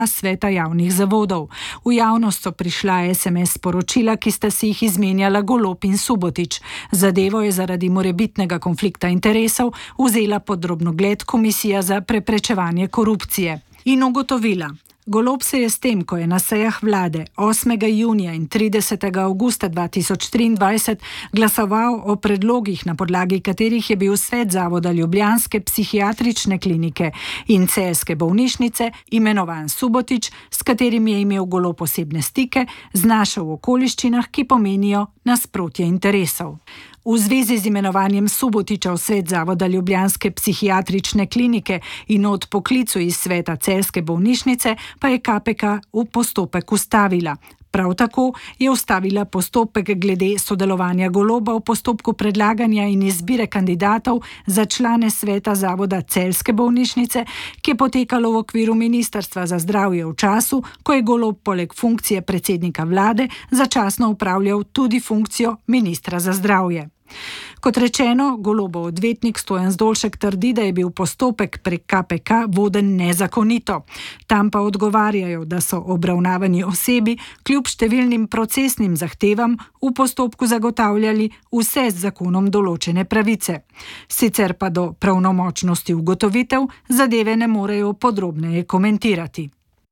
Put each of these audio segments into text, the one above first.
sveta javnih zavodov. V javnost so prišla SMS sporočila, ki sta si jih izmenjala Golob in Subotič. Zadevo je zaradi morebitnega konflikta interesov vzela pod drobnogled Komisija za preprečevanje korupcije in ugotovila: Golob se je s tem, ko je na sejah vlade 8. junija in 30. avgusta 2023 glasoval o predlogih, na podlagi katerih je bil svet Zavoda Ljubljanske psihiatrične klinike in celjske bolnišnice imenovan Subotič, s katerim je imel Golob osebne stike, znašel v okoliščinah, ki pomenijo nasprotje interesov. V zvezi z imenovanjem Subotiča v svet Zavoda Ljubljanske psihiatrične klinike in odpoklicu iz sveta celjske bolnišnice pa je KPK v postopek ustavila. Prav tako je ustavila postopek glede sodelovanja Goloba v postopku predlaganja in izbire kandidatov za člane sveta Zavoda celjske bolnišnice, ki je potekalo v okviru Ministrstva za zdravje v času, ko je Golob poleg funkcije predsednika vlade začasno upravljal tudi funkcijo ministra za zdravje. Kot rečeno, Golobov odvetnik Stojan Zdolšek trdi, da je bil postopek prek KPK voden nezakonito. Tam pa odgovarjajo, da so obravnavani osebi kljub številnim procesnim zahtevam v postopku zagotavljali vse z zakonom določene pravice. Sicer pa do pravnomočnosti ugotovitev zadeve ne morejo podrobneje komentirati.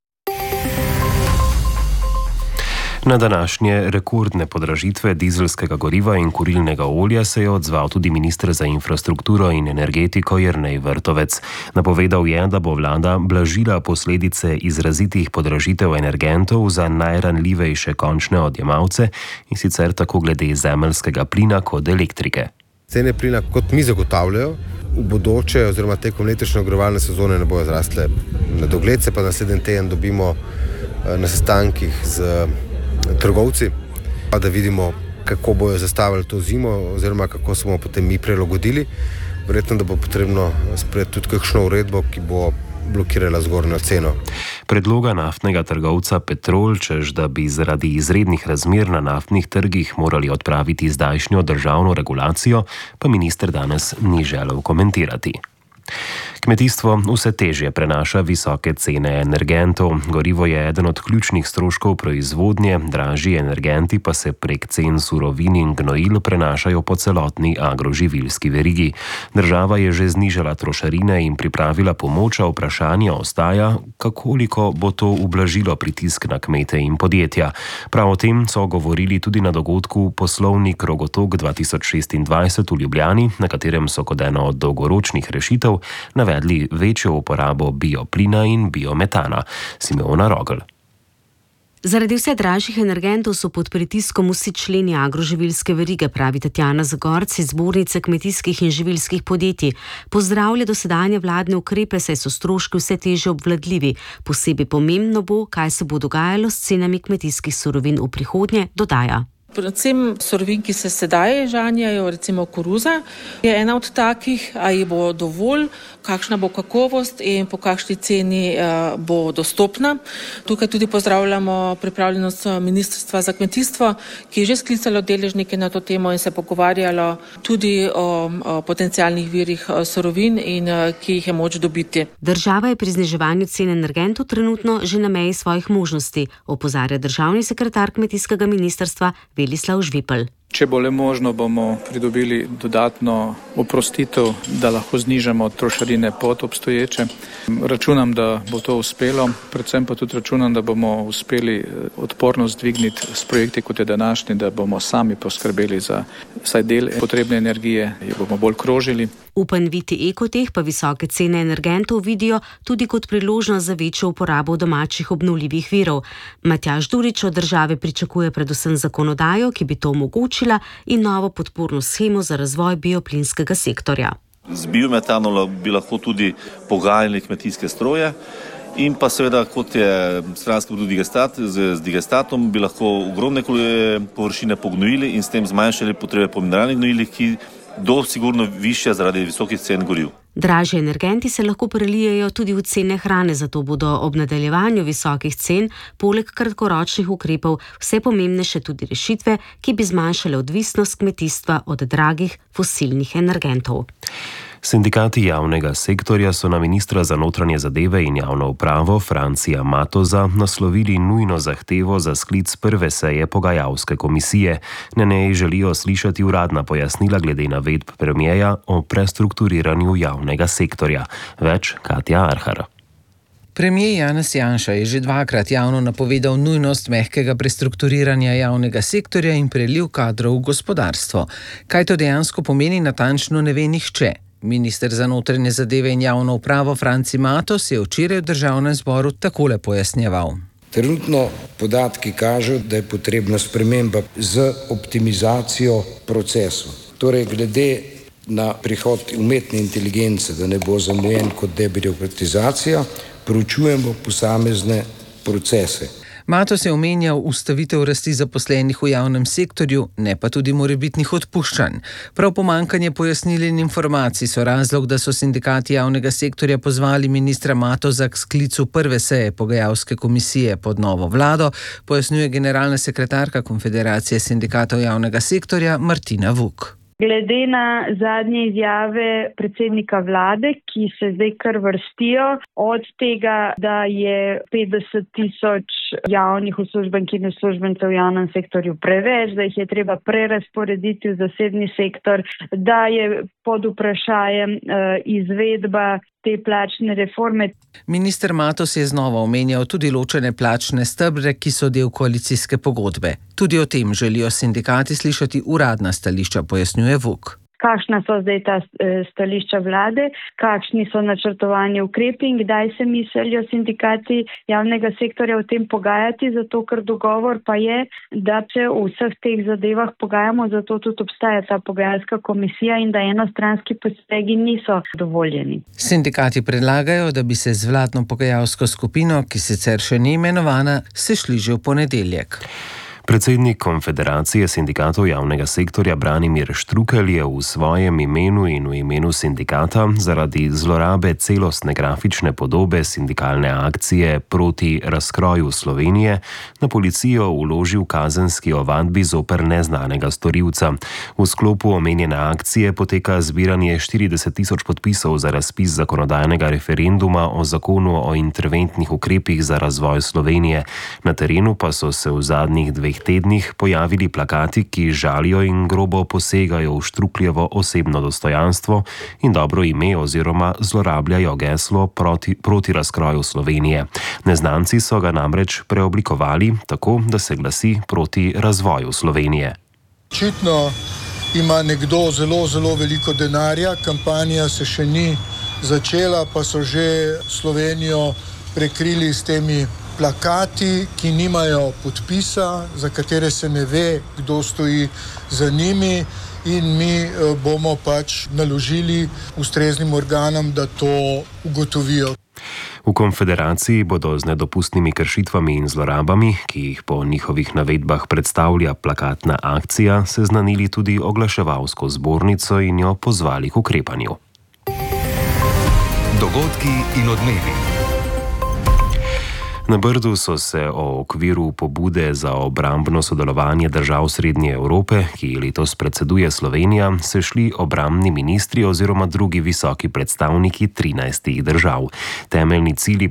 Na današnje rekordne podražitve dizelskega goriva in kurilnega olja se je odzval tudi minister za infrastrukturo in energetiko Jernej Vrtovec. Napovedal je, da bo vlada blažila posledice izrazitih podražitev energentov za najranljivejše končne odjemalce, in sicer tako glede zemeljskega plina kot elektrike. Cene plina, kot mi zagotavljajo, v bodoče oziroma tekom letošnje ogrevalne sezone ne bojo zrastle na dogled, se pa naslednji teden dobimo na sestankih z trgovci, pa da vidimo, kako bojo zastavili to zimo oziroma kako smo potem mi prilagodili. Verjetno, da bo potrebno sprejeti tudi kakšno uredbo, ki bo blokirala zgornjo ceno. Predloga naftnega trgovca Petrol, češ da bi zaradi izrednih razmer na naftnih trgih morali odpraviti zdajšnjo državno regulacijo, pa minister danes ni želel komentirati. Kmetijstvo vse težje prenaša visoke cene energentov. Gorivo je eden od ključnih stroškov proizvodnje, dražji energenti pa se prek cen surovin in gnojil prenašajo po celotni agroživilski verigi. Država je že znižala trošarine in pripravila pomoč, a vprašanje ostaja, koliko bo to ublažilo pritisk na kmete in podjetja. Prav o tem so govorili tudi na dogodku Poslovnik Rogotok 2026 v Ljubljani, na katerem so kot eno od dolgoročnih rešitev navedli večjo uporabo bioplina in biometana. Simeona Rogl. Zaradi vse dražjih energentov so pod pritiskom vsi členi agroživilske verige, pravi Tatjana Zagorc iz Zbornice kmetijskih in živilskih podjetij. Pozdravlja dosedanje vladne ukrepe, saj so stroški vse težje obvladljivi. Posebej pomembno bo, kaj se bo dogajalo s cenami kmetijskih surovin v prihodnje, dodaja. Predvsem surovin, ki se sedaj žanjajo, recimo koruza, je ena od takih, a ji bo dovolj, kakšna bo kakovost in po kakšni ceni bo dostopna. Tukaj tudi pozdravljamo pripravljenost Ministrstva za kmetijstvo, ki je že sklicalo deležnike na to temo in se pogovarjalo tudi o potencialnih virih surovin in ki jih je moč dobiti. Država je pri zniževanju cen energentov trenutno že na meji svojih možnosti, opozarja državni sekretar kmetijskega ministrstva Velislav Žvipel. Če bo le možno, bomo pridobili dodatno oprostitev, da lahko znižamo trošarine pod obstoječe. Računam, da bo to uspelo, predvsem pa tudi računam, da bomo uspeli odpornost dvigniti s projekti, kot je današnji, da bomo sami poskrbeli za vsaj del potrebne energije, jo bomo bolj krožili. Upanviti Ekoteh pa visoke cene energentov vidijo tudi kot priložnost za večjo uporabo domačih obnovljivih virov. Matjaž Durič od države pričakuje predvsem zakonodajo, ki bi to omogočila, in novo podporno shemo za razvoj bioplinskega sektorja. Z biometanom bi lahko tudi pogajali kmetijske stroje in pa seveda, kot je stranski produkt digestat, z digestatom bi lahko ogromne površine pognojili in s tem zmanjšali potrebe po mineralnih gnojilih, ki do sigurno višja zaradi visokih cen goriv. Dražji energenti se lahko prelijejo tudi v cene hrane, zato bodo ob nadaljevanju visokih cen poleg kratkoročnih ukrepov vse pomembnejše tudi rešitve, ki bi zmanjšale odvisnost kmetijstva od dragih fosilnih energentov. Sindikati javnega sektorja so na ministra za notranje zadeve in javno upravo Francija Matoza naslovili nujno zahtevo za sklic prve seje pogajalske komisije. Na njej želijo slišati uradna pojasnila glede navedb premierja o prestrukturiranju javnega sektorja. Več Katja Arhar. Premier Janez Janša je že dvakrat javno napovedal nujnost mehkega prestrukturiranja javnega sektorja in preliv kadrov v gospodarstvo. Kaj to dejansko pomeni, natančno ne ve nihče. Minister za notranje zadeve in javno upravo Franci Matos je včeraj v državnem zboru takole pojasnjeval. Trenutno podatki kažejo, da je potrebna sprememba z optimizacijo procesov. Torej, glede na prihod umetne inteligence, da ne bo zamujen kot debirokratizacija, proučujemo posamezne procese. Matos je omenjal ustavitev rasti zaposlenih v javnem sektorju, ne pa tudi morebitnih odpuščanj. Prav pomanjkanje pojasnil in informacij so razlog, da so sindikati javnega sektorja pozvali ministra Matoza k sklicu prve seje pogajalske komisije pod novo vlado, pojasnjuje generalna sekretarka Konfederacije sindikatov javnega sektorja Martina Vuk. Glede na zadnje izjave predsednika vlade, ki se zdaj kar vrstijo, od tega, da je 50,000 javnih uslužbenk in uslužbencev v javnem sektorju preveč, da jih je treba prerazporediti v zasebni sektor, da je pod vprašanjem izvedba te plačne reforme. Minister Matos je znova omenjal tudi ločene plačne stebre, ki so del koalicijske pogodbe. Tudi o tem želijo sindikati slišati uradna stališča, pojasnjuje Vuk. Kakšna so zdaj ta stališča vlade, kakšni so načrtovani ukrepi in kdaj se mislijo sindikati javnega sektorja o tem pogajati, zato ker dogovor pa je, da se v vseh teh zadevah pogajamo, zato tudi obstaja ta pogajalska komisija in da enostranski posegi niso dovoljeni. Sindikati predlagajo, da bi se z vladno pogajalsko skupino, ki sicer še ni imenovana, sešli že v ponedeljek. Predsednik Konfederacije sindikatov javnega sektorja Branimir Štrukelj je v svojem imenu in v imenu sindikata zaradi zlorabe celostne grafične podobe sindikalne akcije proti razkroju Slovenije na policijo vložil kazenski ovadbi zoper neznanega storilca. V sklopu omenjene akcije poteka zbiranje 40,000 podpisov za razpis zakonodajnega referenduma o zakonu o interventnih ukrepih za razvoj Slovenije. Na terenu pa so se v zadnjih 2 tednih pojavili plakati, ki žalijo in grobo posegajo v Štrukljevo osebno dostojanstvo in dobro ime oziroma zlorabljajo geslo proti razkroju Slovenije. Neznanci so ga namreč preoblikovali tako, da se glasi proti razvoju Slovenije. Očitno ima nekdo zelo veliko denarja, kampanja se še ni začela, pa so že Slovenijo prekrili s temi plakati, ki nimajo podpisa, za katere se ne ve, kdo stoji za njimi, in mi bomo pač naložili ustreznim organom, da to ugotovijo. V Konfederaciji bodo z nedopustnimi kršitvami in zlorabami, ki jih po njihovih navedbah predstavlja plakatna akcija, seznanili tudi oglaševalsko zbornico in jo pozvali k ukrepanju. Dogodki in odmevi. Na Brdu so se o okviru pobude za obrambno sodelovanje držav Srednje Evrope, ki letos predseduje Slovenija, sešli obrambni ministri oziroma drugi visoki predstavniki 13 držav. Temeljni cilj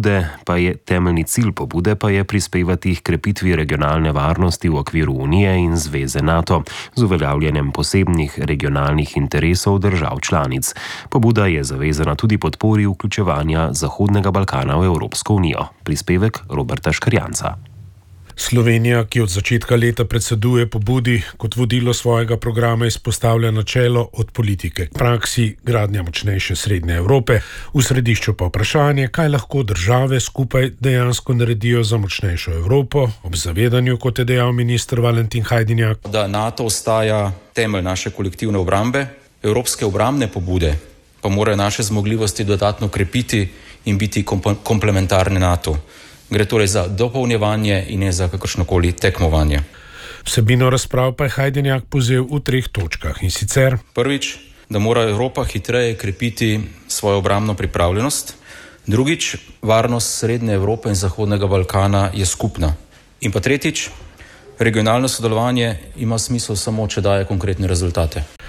pobude pa je prispevati k krepitvi regionalne varnosti v okviru Unije in Zveze NATO z uveljavljanjem posebnih regionalnih interesov držav članic. Pobuda je zavezana tudi podpori vključevanja Zahodnega Balkana v Evropsko unijo. Prispevek Roberta Škarjanca. Slovenija, ki od začetka leta predseduje pobudi, kot vodilo svojega programa izpostavlja načelo od politike k praksi gradnja močnejše Srednje Evrope, v središču pa vprašanje, kaj lahko države skupaj dejansko naredijo za močnejšo Evropo, ob zavedanju, kot je dejal minister Valentin Hajdinjak, da NATO ostaja temelj naše kolektivne obrambe, evropske obrambne pobude pa morajo naše zmogljivosti dodatno krepiti in biti komplementarne NATO. Gre torej za dopolnjevanje in ne za kakršnokoli tekmovanje. Vsebino razprav pa je Hajdinjak povzel v 3 točkah, in sicer: prvič, da mora Evropa hitreje krepiti svojo obrambno pripravljenost. Drugič, varnost Srednje Evrope in Zahodnega Balkana je skupna. In pa tretjič, regionalno sodelovanje ima smisel samo, če daje konkretne rezultate.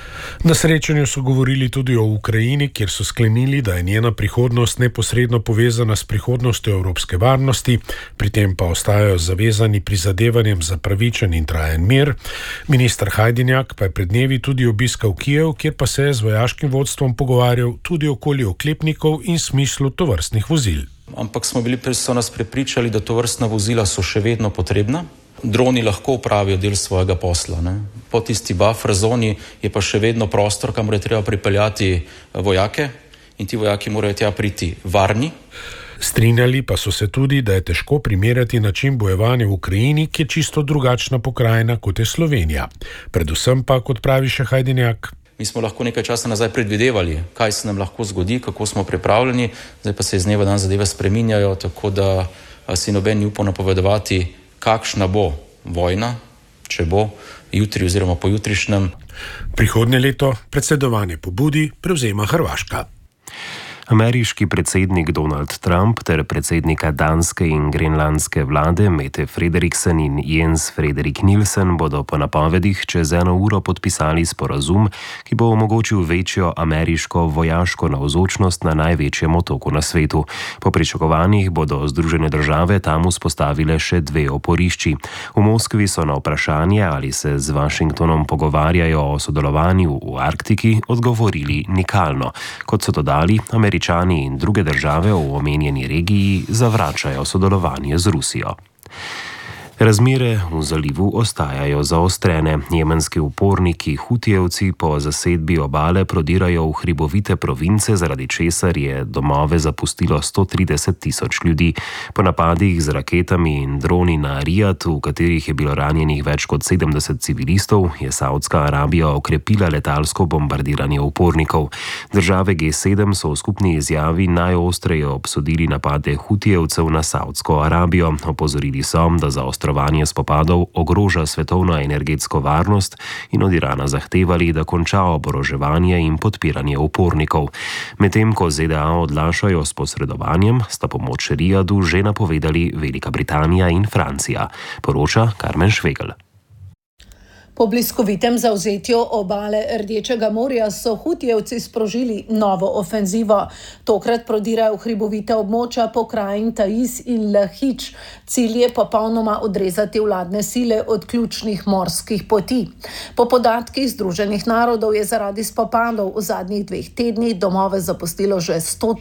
Na srečanju so govorili tudi o Ukrajini, kjer so sklenili, da je njena prihodnost neposredno povezana s prihodnostjo evropske varnosti, pri tem pa ostajajo zavezani prizadevanjem za pravičen in trajen mir. Minister Hajdinjak pa je pred dnevi tudi obiskal Kijev, kjer pa se je z vojaškim vodstvom pogovarjal tudi okoli oklepnikov in smislu tovrstnih vozil. Ampak so nas prepričali, da tovrstna vozila so še vedno potrebna. Droni lahko upravijo del svojega posla. Po tisti buffer zoni je pa še vedno prostor, kamor je treba pripeljati vojake in ti vojaki morajo tja priti varni. Strinjali pa so se tudi, da je težko primerjati način bojevanja v Ukrajini, ki je čisto drugačna pokrajina kot je Slovenija. Predvsem pa, kot pravi še Hajdinjak, mi smo lahko nekaj časa nazaj predvidevali, kaj se nam lahko zgodi, kako smo pripravljeni, zdaj pa se iz dneva v dan zadeve spreminjajo, tako da si noben ni upal napovedovati, kakšna bo vojna, če bo jutri oziroma pojutrišnjem. Prihodnje leto predsedovanje pobudi prevzema Hrvaška. Ameriški predsednik Donald Trump ter predsednika danske in grenlandske vlade Mette Frederiksen in Jens Frederik Nielsen bodo po napovedih čez 1 uro podpisali sporazum, ki bo omogočil večjo ameriško vojaško navzočnost na največjem otoku na svetu. Po pričakovanjih bodo Združene države tam vzpostavile še 2 oporišči. V Moskvi so na vprašanje, ali se z Washingtonom pogovarjajo o sodelovanju v Arktiki, odgovorili nikalno. Kot so dodali, Američani in druge države v omenjeni regiji zavračajo sodelovanje z Rusijo. Razmere v zalivu ostajajo zaostrene. Jemenski uporniki Hutijevci po zasedbi obale prodirajo v hribovite province, zaradi česar je domove zapustilo 130 tisoč ljudi. Po napadih z raketami in droni na Rijad, v katerih je bilo ranjenih več kot 70 civilistov, je Saudska Arabija okrepila letalsko bombardiranje upornikov. Države G7 so v skupni izjavi najostreje obsodili napade Hutijevcev na Saudsko Arabijo. Opozorili so, da zaostrovanje spopadov ogroža svetovno energetsko varnost in od Irana zahtevali, da konča oboroževanje in podpiranje upornikov. Medtem ko ZDA odlašajo s posredovanjem, sta pomoč Rijadu že napovedali Velika Britanija in Francija, poroča Karmen Švegel. Po bliskovitem zavzetju obale Rdečega morja so Hutijevci sprožili novo ofenzivo. Tokrat prodirajo v hribovita območja pokrajin Taiz in Lahič. Cilj je popolnoma odrezati vladne sile od ključnih morskih poti. Po podatkih Združenih narodov je zaradi spopadov v zadnjih 2 tednih domove zapustilo že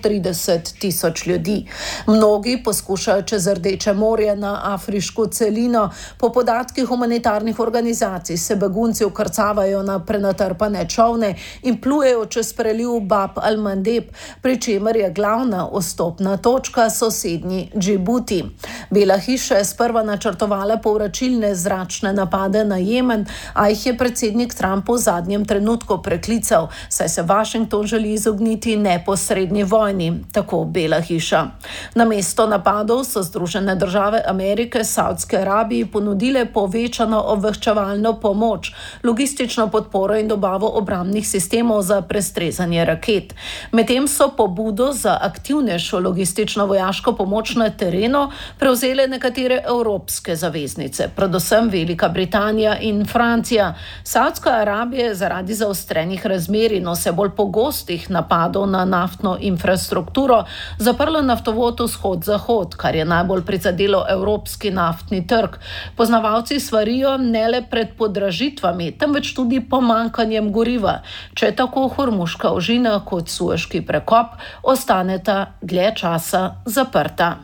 130 tisoč ljudi. Mnogi poskušajo čez Rdeče morje na afriško celino. Po podatkih humanitarnih organizacij se begunci ukrcavajo na prenatrpane čovne in plujejo čez preliv Bab al-Mandeb, pri čemer je glavna vstopna točka sosednji Džibuti. Bela hiša je sprva načrtovala povračilne zračne napade na Jemen, a jih je predsednik Trump v zadnjem trenutku preklical, saj se Washington želi izogniti neposredni vojni, tako Bela hiša. Namesto napadov so Združene države Amerike Saudske Arabiji ponudile povečano obveščevalno pomoč, logistično podporo in dobavo obrambnih sistemov za prestrezanje raket. Medtem so pobudo za aktivnejšo logistično vojaško pomoč na terenu prevzele nekatere evropske zaveznice, predvsem Velika Britanija in Francija. Saudska Arabija je zaradi zaostrenih razmer in vse bolj pogostih napadov na naftno infrastrukturo zaprla naftovod vzhod-zahod, kar je najbolj prizadelo evropski naftni trg. Poznavalci svarijo ne le pred podražitvami, temveč tudi pomanjkanjem goriva, če tako Hormuška ožina kot Sueški prekop ostaneta dlje časa zaprta.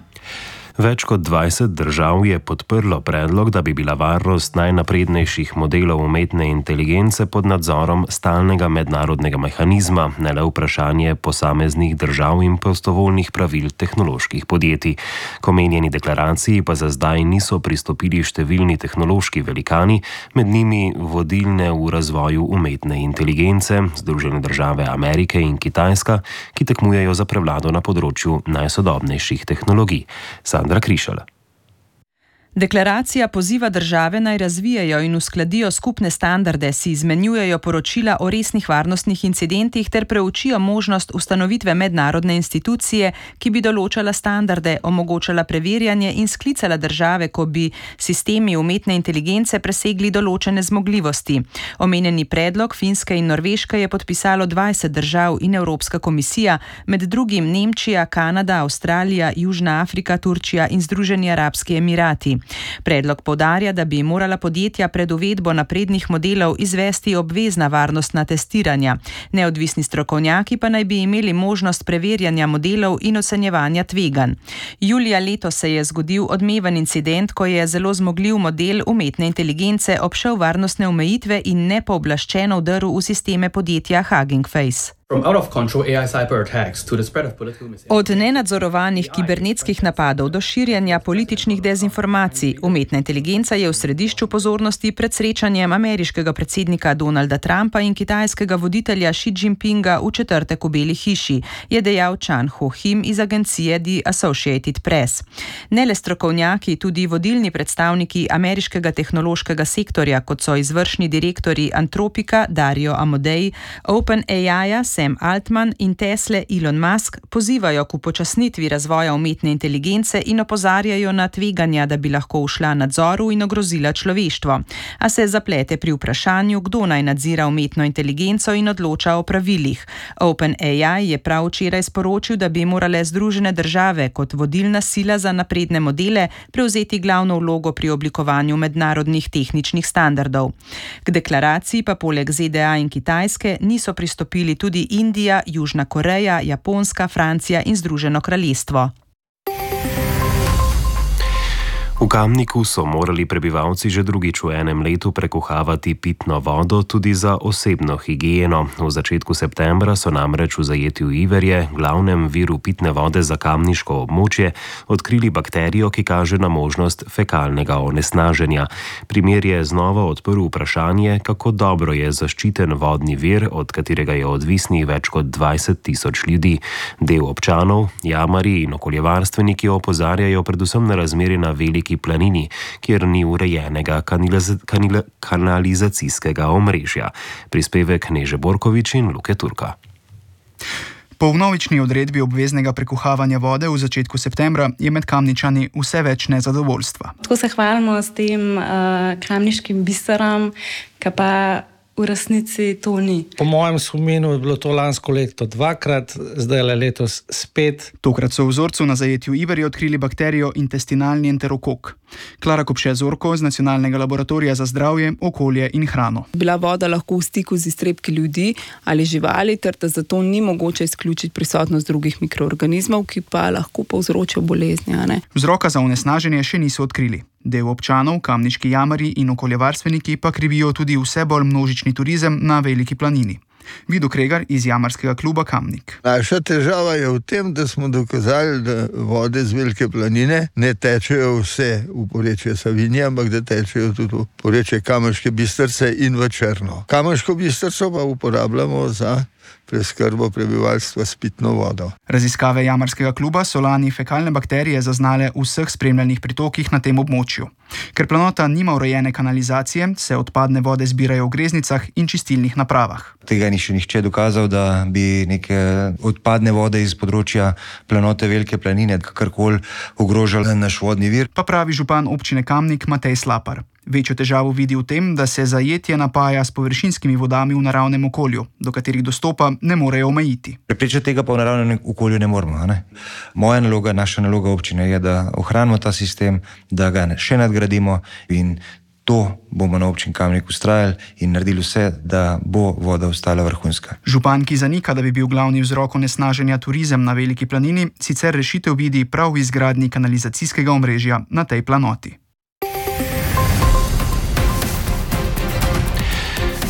Več kot 20 držav je podprlo predlog, da bi bila varnost najnaprednejših modelov umetne inteligence pod nadzorom stalnega mednarodnega mehanizma, ne le vprašanje posameznih držav in prostovoljnih pravil tehnoloških podjetij. K omenjeni deklaraciji pa za zdaj niso pristopili številni tehnološki velikani, med njimi vodilne v razvoju umetne inteligence, Združene države Amerike in Kitajska, ki tekmujejo za prevlado na področju najsodobnejših tehnologij. Sandra Krišal. Deklaracija poziva države naj razvijajo in uskladijo skupne standarde, si izmenjujejo poročila o resnih varnostnih incidentih ter preučijo možnost ustanovitve mednarodne institucije, ki bi določala standarde, omogočala preverjanje in sklicala države, ko bi sistemi umetne inteligence presegli določene zmogljivosti. Omenjeni predlog Finske in Norveške je podpisalo 20 držav in Evropska komisija, med drugim Nemčija, Kanada, Avstralija, Južna Afrika, Turčija in Združeni arabski emirati. Predlog poudarja, da bi morala podjetja pred uvedbo naprednih modelov izvesti obvezna varnostna testiranja. Neodvisni strokovnjaki pa naj bi imeli možnost preverjanja modelov in ocenjevanja tveganj. Julija letos se je zgodil odmeven incident, ko je zelo zmogljiv model umetne inteligence obšel varnostne omejitve in nepooblaščeno vdrl v sisteme podjetja Hugging Face. Od nenadzorovanih kibernetskih napadov do širjenja političnih dezinformacij, umetna inteligenca je v središču pozornosti pred srečanjem ameriškega predsednika Donalda Trumpa in kitajskega voditelja Xi Jinpinga v četrtek v Beli hiši, je dejal Chan Ho-Him iz agencije The Associated Press. Ne le strokovnjaki, tudi vodilni predstavniki ameriškega tehnološkega sektorja, kot so izvršni direktorji Antropika Dario Amodei, OpenAI-ja Sam Altman in Tesle Elon Musk pozivajo k upočasnitvi razvoja umetne inteligence in opozarjajo na tveganja, da bi lahko ušla nadzoru in ogrozila človeštvo. A se zaplete pri vprašanju, kdo naj nadzira umetno inteligenco in odloča o pravilih. OpenAI je prav včeraj sporočil, da bi morale Združene države kot vodilna sila za napredne modele prevzeti glavno vlogo pri oblikovanju mednarodnih tehničnih standardov. K deklaraciji pa poleg ZDA in Kitajske niso pristopili tudi Indija, Južna Koreja, Japonska, Francija in Združeno kraljestvo. V Kamniku so morali prebivalci že drugič v enem letu prekuhavati pitno vodo tudi za osebno higieno. V začetku septembra so namreč v zajetju Iverje, glavnem viru pitne vode za kamniško območje, odkrili bakterijo, ki kaže na možnost fekalnega onesnaženja. Primer je znova odprl vprašanje, kako dobro je zaščiten vodni vir, od katerega je odvisnih več kot 20.000 ljudi. Del občanov, jamarji in okoljevarstveniki opozarjajo predvsem na razmere na veliki planini, kjer ni urejenega kanalizacijskega omrežja. Prispevek Neže Borkovič in Luke Turka. Po vnovični odredbi obveznega prekuhavanja vode v začetku septembra je med Kamničani vse več nezadovoljstva. Tako se hvalimo s tem kamniškim biserom, ki pa v resnici to ni. Po mojem spominu je bilo to lansko leto dvakrat, zdaj le letos spet. Tokrat so v vzorcu na zajetju Iverje odkrili bakterijo intestinalni enterokok. Klara Kopše-Zorko z Nacionalnega laboratorija za zdravje, okolje in hrano. Bila voda lahko v stiku z iztrebki ljudi ali živali, ter da zato ni mogoče izključiti prisotnost drugih mikroorganizmov, ki pa lahko povzročijo bolezni. Vzroka za onesnaženje še niso odkrili. Del občanov, kamniški jamarji in okoljevarstveniki pa krivijo tudi vse bolj množični turizem na Veliki planini. Vido Kregar iz jamarskega kluba Kamnik. Naša težava je v tem, da smo dokazali, da vode z Velike planine ne tečejo vse v porečje Savinje, ampak da tečejo tudi v porečje Kamniške Bistrice in v Črno. Kamniško Bistrico pa uporabljamo za preskrbo prebivalstva s pitno vodo. Raziskave jamarskega kluba so lani fekalne bakterije zaznale v vseh spremljalnih pritokih na tem območju. Ker planota nima urejene kanalizacije, se odpadne vode zbirajo v greznicah in čistilnih napravah. Tega ni še nihče dokazal, da bi neke odpadne vode iz področja planote Velike planine kakorkoli ogrožale naš vodni vir. Pa pravi župan občine Kamnik Matej Slapar. Večjo težavo vidi v tem, da se zajetje napaja s površinskimi vodami v naravnem okolju, do katerih dostopa ne morejo omejiti. Preprečiti tega pa v naravnem okolju ne moremo. Moja naloga, naša naloga občine je, da ohranimo ta sistem, da ga še nadgradimo in to bomo na občini Kamnik ustrajali in naredili vse, da bo voda ostala vrhunska. Župan, ki zanika, da bi bil glavni vzrok onesnaženja turizem na Veliki planini, sicer rešitev vidi prav v izgradnji kanalizacijskega omrežja na tej planoti.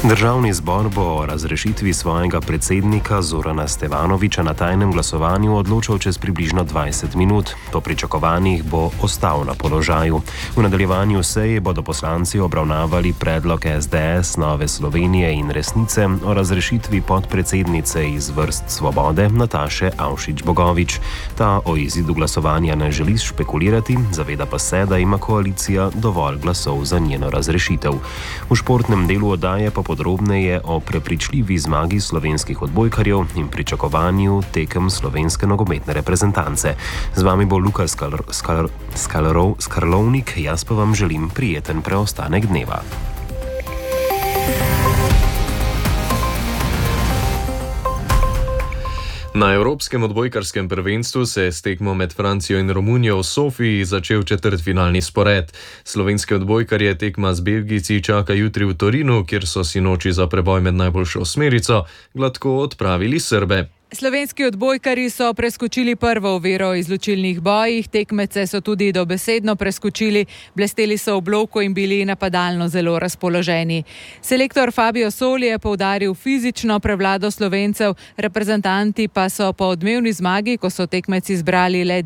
Državni zbor bo o razrešitvi svojega predsednika Zorana Stevanovića na tajnem glasovanju odločal čez približno 20 minut. Po pričakovanjih bo ostal na položaju. V nadaljevanju seje bodo poslanci obravnavali predlog SDS, Nove Slovenije in Resnice o razrešitvi podpredsednice iz vrst Svobode Nataše Avšič Bogovič. Ta o izidu glasovanja ne želi špekulirati, zaveda pa se, da ima koalicija dovolj glasov za njeno razrešitev. V športnem delu oddaje pa podrobneje o prepričljivi zmagi slovenskih odbojkarjev in pričakovanju tekem slovenske nogometne reprezentance. Z vami bo Luka Skarlovnik, jaz pa vam želim prijeten preostanek dneva. Na Evropskem odbojkarskem prvenstvu se je s tekmo med Francijo in Romunijo v Sofiji začel četrtfinalni spored. Slovenske odbojkarje tekma z Belgijci čaka jutri v Torinu, kjer so sinoči za preboj med najboljšo osmerico gladko odpravili Srbe. Slovenski odbojkarji so preskočili prvo oviro v izločilnih bojih, tekmece so tudi dobesedno preskočili, blesteli so v bloku in bili napadalno zelo razpoloženi. Selektor Fabio Soli je poudaril fizično prevlado Slovencev, reprezentanti pa so po odmevni zmagi, ko so tekmeci zbrali le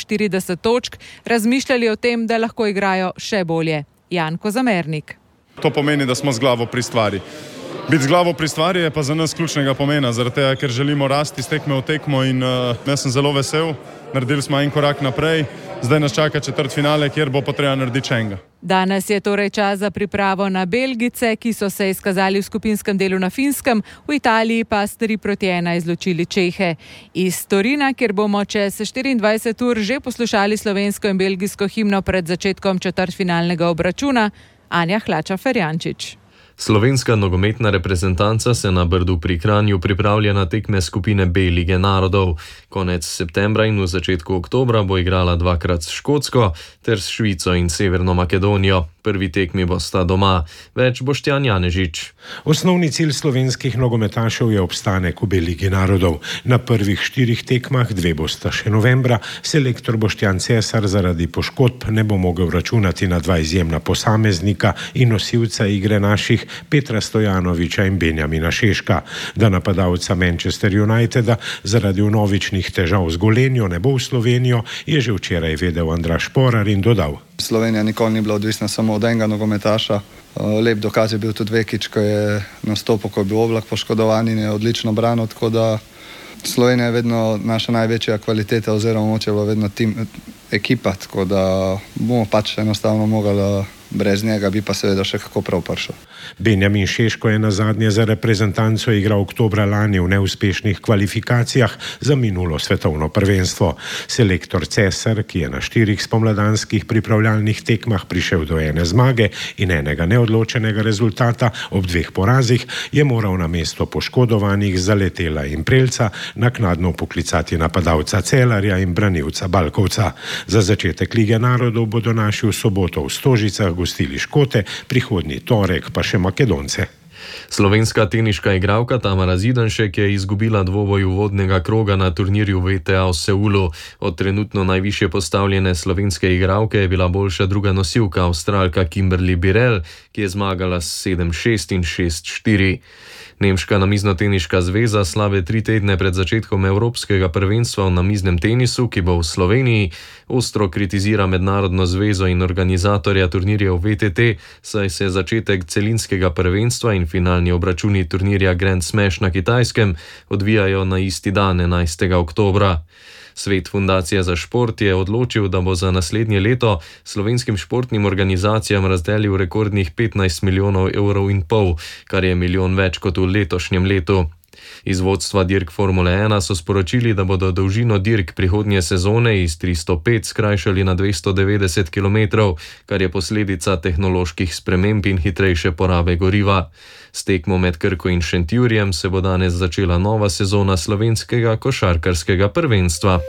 49 točk, razmišljali o tem, da lahko igrajo še bolje. Jan Kozamernik. To pomeni, da smo z glavo pri stvari. Biti z glavo pri stvari je pa za nas ključnega pomena, zaradi tega, ker želimo rasti iz tekme v tekmo in jaz sem zelo vesel. Naredili smo en korak naprej, zdaj nas čaka četrtfinale, kjer bo potreba narediti še enega. Danes je torej čas za pripravo na Belgijce, ki so se izkazali v skupinskem delu na Finskem, v Italiji pa s 3-1 izločili Čehe. Iz Torina, kjer bomo čez 24 ur že poslušali slovensko in belgijsko himno pred začetkom četrtfinalnega obračuna, Anja Hlača-Ferjančič. Slovenska nogometna reprezentanca se na Brdu pri Kranju pripravlja na tekme skupine B Lige narodov. Konec septembra in v začetku oktobra bo igrala dvakrat s Škotsko ter s Švico in Severno Makedonijo. Prvi tekmi bosta doma. Več Boštjan Janežič. Osnovni cilj slovenskih nogometašev je obstanek v B Ligi narodov. Na prvih 4 tekmah, 2 bosta še novembra, selektor Boštjan Cesar zaradi poškodb ne bo mogel računati na 2 izjemna posameznika in nosilca igre naših Petra Stojanovića in Benjamina Šeška. Da napadalca Manchester Uniteda zaradi vnovičnih težav z Golenjo ne bo v Slovenijo, je že včeraj vedel Andraž Šporar in dodal. Slovenija nikoli ni bila odvisna samo od enega nogometaša. Lep dokaz je bil tudi Vekič, ko je nastopil, ko je bil Oblak poškodovan in je odlično branil, tako da Slovenija je vedno naša največja kvaliteta oziroma moč je bila vedno ekipa, tako da bomo pač enostavno mogli brez njega, bi pa seveda še kako prav prišel. Benjamin Šeško je nazadnje za reprezentanco igral oktobra lani v neuspešnih kvalifikacijah za minulo svetovno prvenstvo. Selektor Cesar, ki je na 4 spomladanskih pripravljalnih tekmah prišel do 1 zmage in enega neodločenega rezultata ob 2 porazih, je moral na mesto poškodovanih Zaletela in Prelca naknadno poklicati napadalca Celarja in branilca Balkovca. Za začetek Lige narodov bodo naši v soboto v Stožicah gostili Škote, prihodnji torek pa še Makedonce. Slovenska teniška igralka Tamara Zidanšek je izgubila dvoboj uvodnega kroga na turnirju WTA v Seulu. Od trenutno najvišje postavljene slovenske igralke je bila boljša druga nosilka, Avstralka Kimberly Birrell, ki je zmagala s 7-6 in 6-4. Nemška namiznoteniška zveza slabe 3 tedne pred začetkom Evropskega prvenstva v namiznem tenisu, ki bo v Sloveniji, ostro kritizira mednarodno zvezo in organizatorja turnirjev VTT, saj se začetek celinskega prvenstva in finalni obračuni turnirja Grand Smash na Kitajskem odvijajo na isti dan, 11. oktobra. Svet Fundacije za šport je odločil, da bo za naslednje leto slovenskim športnim organizacijam razdelil rekordnih 15,5 milijonov evrov, kar je milijon več kot v letošnjem letu. Iz vodstva dirk Formule 1 so sporočili, da bodo dolžino dirk prihodnje sezone iz 305 skrajšali na 290 km, kar je posledica tehnoloških sprememb in hitrejše porabe goriva. S tekmo med Krko in Šentjurjem se bo danes začela nova sezona slovenskega košarkarskega prvenstva.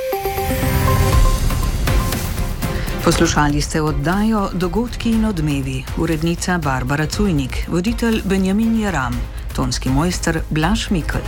Poslušali ste oddajo Dogodki in odmevi, urednica Barbara Cujnik, voditelj Benjamin Jaram, tonski mojster Blaž Mikl.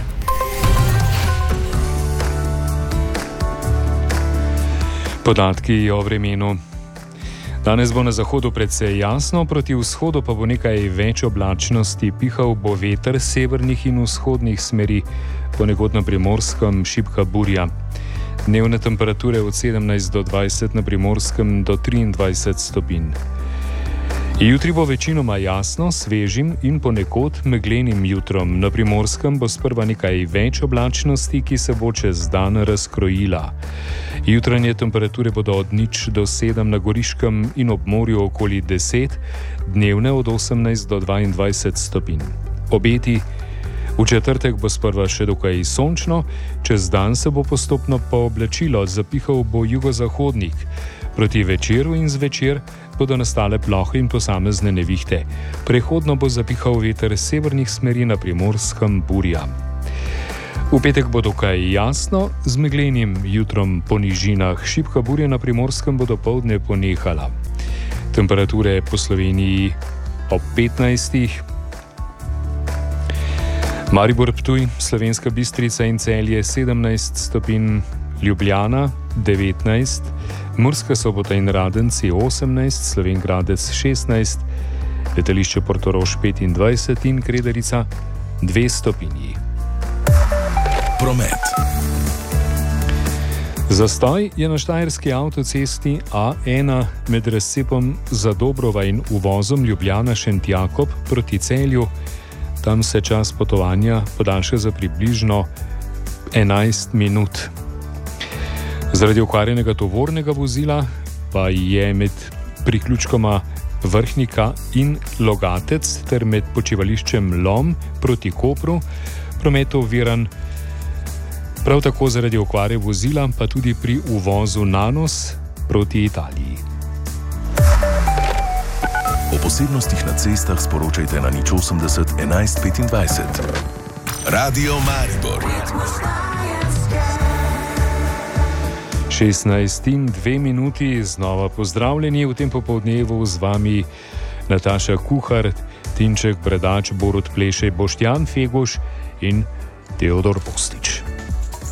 Podatki o vremenu. Danes bo na zahodu precej jasno, proti vzhodu pa bo nekaj več oblačnosti, pihal bo veter severnih in vzhodnih smeri, ponekod na Primorskem šibka burja. Dnevne temperature od 17 do 20, na Primorskem do 23 stopinj. Jutri bo večinoma jasno, svežim in ponekod meglenim jutrom. Na Primorskem bo sprva nekaj več oblačnosti, ki se bo čez dan razkrojila. Jutranje temperature bodo od 0 do 7 na Goriškem in ob morju okoli 10, dnevne od 18 do 22 stopinj. Obeti: v četrtek bo sprva še dokaj sončno, čez dan se bo postopno pooblačilo, zapihal bo jugozahodnik. Proti večeru in zvečer bodo nastale plohe in posamezne nevihte. Prehodno bo zapihal veter severnih smeri, na Primorskem burja. V petek bo dokaj jasno, z meglenim jutrom po nižinah. Šibka burja na Primorskem bo dopoldne ponehala. Temperature po Sloveniji ob 15. Maribor, Ptuj, Slovenska Bistrica in Celje 17 stopinj, Ljubljana 19, Murska Sobota in Radenci 18, Slovenj Gradec 16, letališče Portorož 25 in Kredarica 2 stopinji. Promet. Zastoj je na štajerski avtocesti A1 med razcepom Zadobrova in uvozom Ljubljana-Šentjakob proti Celju. Tam se čas potovanja podaljša za približno 11 minut. Zaradi okvarjenega tovornega vozila pa je med priključkoma Vrhnika in Logatec ter med počivališčem Lom proti Kopru promet oviran. Prav tako zaradi okvare vozila, pa tudi pri uvozu Nanos proti Italiji. O posebnostih na cestah sporočajte na 080 11 25. Radio Maribor. 16:02, znova pozdravljeni v tem popoldnevu, z vami Nataša Kuhar, Tinček Bredač, Borut Plešej, Boštjan Feguš in Teodor Postič.